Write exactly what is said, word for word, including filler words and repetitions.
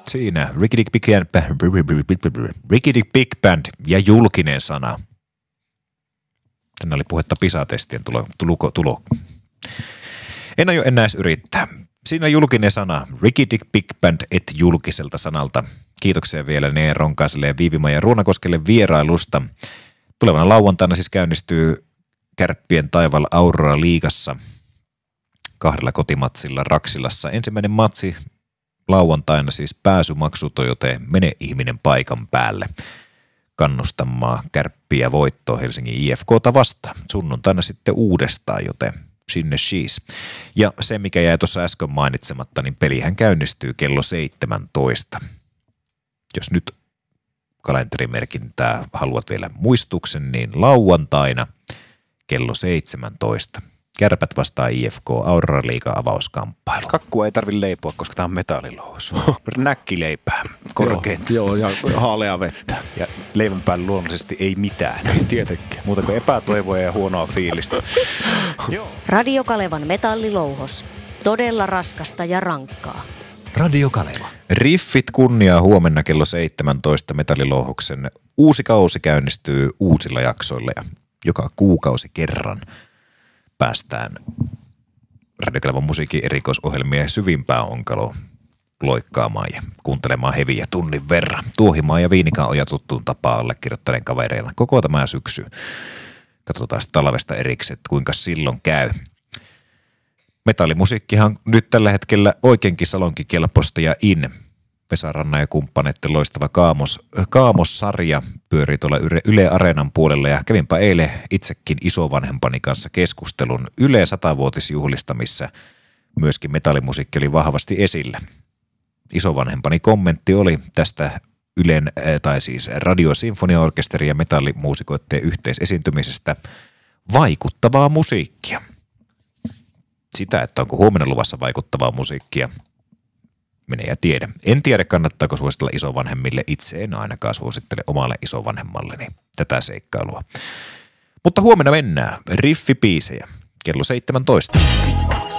Siinä Ricky Dick Big Band, Ricky Dick Big Band ja julkinen sana. Tänne oli puhetta PISA-testien tulo, tulo, tulo. En aio enää edes yrittää. Siinä julkinen sana, Ricky Dick Big Band et julkiselta sanalta. Kiitoksia vielä Ne Ronkaiselle ja Viivimaija Ruonakoskelle vierailusta. Tulevana lauantaina siis käynnistyy Kärppien taivaalla Aurora Liigassa kahdella kotimatsilla Raksilassa. Ensimmäinen matsi lauantaina siis pääsymaksuton, joten mene ihminen paikan päälle kannustamaan Kärppiä voittoa Helsingin I F K:ta vastaan. Sunnuntaina sitten uudestaan, joten sinne siis. Ja se, mikä jäi tuossa äsken mainitsematta, niin pelihän käynnistyy kello seitsemäntoista. Jos nyt kalenterimerkintää haluat vielä muistuksen, niin lauantaina kello seitsemäntoista. Kärpät vastaa I F K, Aurora Liiga avauskamppailu. Kakkua ei tarvitse leipoa, koska tämä on metallilouhos. Näkkileipää, korkeinta. Joo, joo, ja haalea vettä. Ja leivän päällä luonnollisesti ei mitään. Ei tietenkään. Muuta kuin epätoivoa ja huonoa fiilistä. Radio Kalevan metallilouhos. Todella raskasta ja rankkaa. Radio Kaleva. Riffit kunniaa huomenna kello seitsemäntoista metallilouhoksen. Uusi kausi käynnistyy uusilla jaksoilla ja joka kuukausi kerran päästään Radio Kalevan musiikin erikoisohjelmia syvimpään onkaloon loikkaamaan ja kuuntelemaan heviä tunnin verran. Tuohimaan ja Viinikaan Oja tuttuun tapaan allekirjoittaneen kavereilla koko tämä syksy. Katsotaan talvesta erikseen, kuinka silloin käy. Metallimusiikkihan nyt tällä hetkellä oikeinkin salonkikelpoista ja in. Vesa Rannan ja kumppaneiden loistava Kaamos, Kaamos-sarja pyörii tuolla Yle Areenan puolella ja kävinpä eilen itsekin isovanhempani kanssa keskustelun Yle satavuotisjuhlista, missä myöskin metallimusiikki oli vahvasti esillä. Isovanhempani kommentti oli tästä Ylen, tai siis Radiosinfoniaorkesterin ja metallimuusikoiden yhteisesiintymisestä vaikuttavaa musiikkia. Sitä, että onko huomenna luvassa vaikuttavaa musiikkia, minä ja tiedä. En tiedä, kannattaako suositella isovanhemmille. Itse en ainakaan suosittele omalle isovanhemmalleni tätä seikkailua. Mutta huomenna mennään. Riffipiisejä. Kello seitsemäntoista.